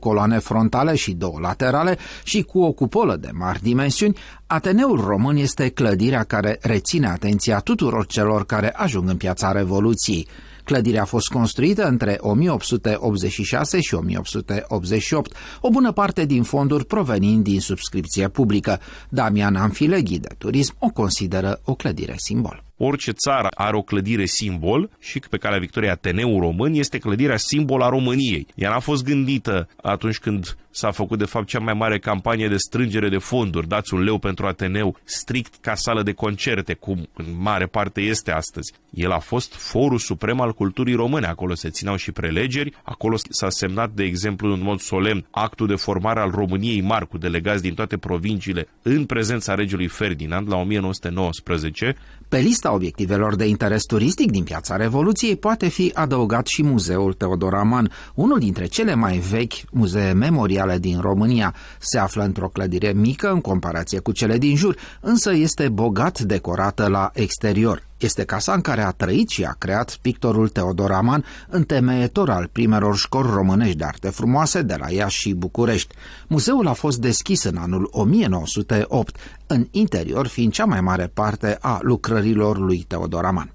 coloane frontale și 2 laterale și cu o cupolă de mari dimensiuni, Ateneul Român este clădirea care reține atenția tuturor celor care ajung în Piața Revoluției. Clădirea a fost construită între 1886 și 1888, o bună parte din fonduri provenind din subscripție publică. Damian Amfile, ghid de turism, o consideră o clădire simbol. Orice țară are o clădire simbol și pe Calea Victoriei Ateneul Român este clădirea simbol a României. Ea n-a fost gândită atunci când s-a făcut de fapt cea mai mare campanie de strângere de fonduri, dați un leu pentru Ateneu, strict ca sală de concerte, cum în mare parte este astăzi. El a fost forul suprem al culturii române, acolo se țineau și prelegeri, acolo s-a semnat, de exemplu, în mod solemn, actul de formare al României Mari cu delegați din toate provinciile în prezența regelui Ferdinand la 1919. Pe lista obiectivelor de interes turistic din Piața Revoluției poate fi adăugat și Muzeul Teodor Aman, unul dintre cele mai vechi muzee memoriale din România. Se află într-o clădire mică în comparație cu cele din jur, însă este bogat decorată la exterior. Este casa în care a trăit și a creat pictorul Teodor Aman, întemeietor al primelor școli românești de arte frumoase de la Iași și București. Muzeul a fost deschis în anul 1908, în interior fiind cea mai mare parte a lucrărilor lui Teodor Aman.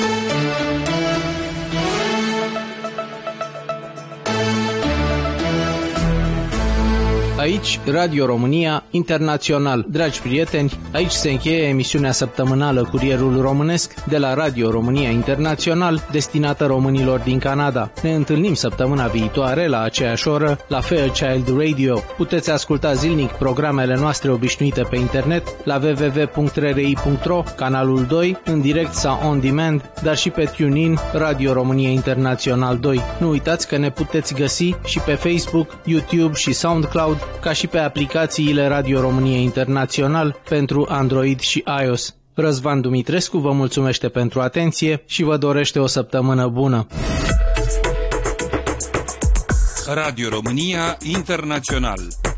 Aici, Radio România Internațional. Dragi prieteni, aici se încheie emisiunea săptămânală Curierul Românesc de la Radio România Internațional, destinată românilor din Canada. Ne întâlnim săptămâna viitoare la aceeași oră la Fairchild Radio. Puteți asculta zilnic programele noastre obișnuite pe internet la www.rri.ro, canalul 2, în direct sau on demand, dar și pe TuneIn, Radio România Internațional 2. Nu uitați că ne puteți găsi și pe Facebook, YouTube și SoundCloud, ca și pe aplicațiile Radio România Internațional pentru Android și iOS. Răzvan Dumitrescu vă mulțumește pentru atenție și vă dorește o săptămână bună. Radio România Internațional.